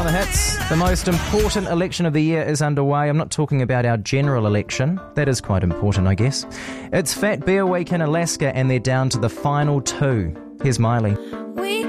on the hits. The most important election of the year is underway. I'm not talking about our general election. That is quite important, I guess. It's Fat Bear Week in Alaska, and they're down to the final two. Here's Miley.